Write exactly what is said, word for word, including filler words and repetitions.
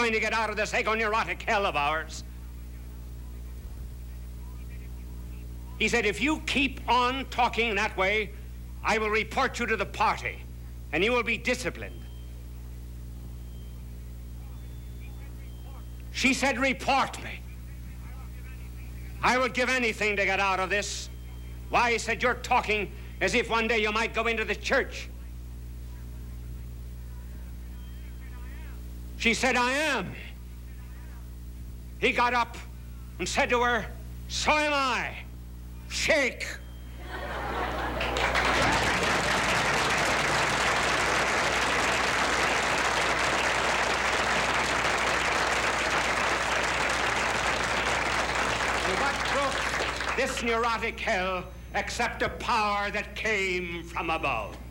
going to get out of this ego-neurotic hell of ours. He said, if you keep on talking that way, I will report you to the party, and you will be disciplined. She said, report me. I would give anything to get out of this. Why, he said, you're talking as if one day you might go into the church. She said, I am. He got up and said to her, so am I. Shake. What broke this neurotic hell except a power that came from above?